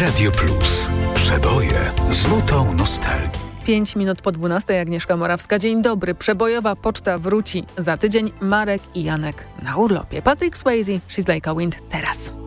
Radio Plus. Przeboje z nutą nostalgii. 5 minut po 12. Agnieszka Morawska. Dzień dobry. Przebojowa poczta wróci za tydzień. Marek i Janek na urlopie. Patrick Swayze, She's Like a Wind teraz.